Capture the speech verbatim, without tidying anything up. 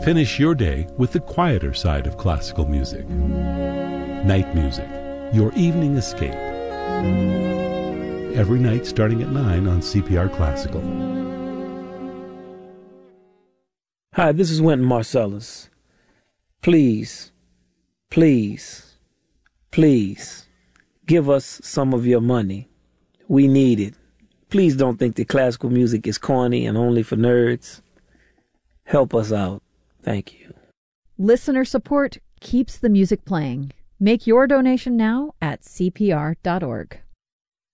Finish your day with the quieter side of classical music. Night music, your evening escape. Every night starting at nine on C P R Classical. Hi, this is Wynton Marsalis. Please, please, please give us some of your money. We need it. Please don't think that classical music is corny and only for nerds. Help us out. Thank you. Listener support keeps the music playing. Make your donation now at C P R dot org.